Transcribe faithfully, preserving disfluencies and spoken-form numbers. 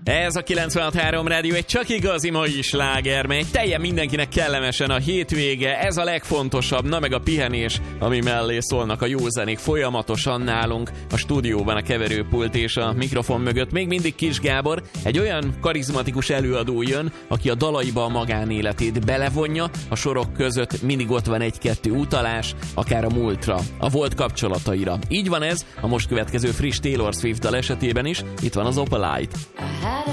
Ez a kilencvenhat három rádió egy csak igazi mai sláger, mely teljen mindenkinek kellemesen a hétvége, ez a legfontosabb, na meg a pihenés, ami mellé szólnak a jó zenék folyamatosan nálunk a stúdióban a keverőpult és a mikrofon mögött. Még mindig Kis Gábor, egy olyan karizmatikus előadó jön, aki a dalaiba a magánéletét belevonja, a sorok között mindig ott van egy-kettő utalás, akár a múltra, a volt kapcsolataira. Így van ez a most következő friss Taylor Swift dal esetében is, itt van az Opalite.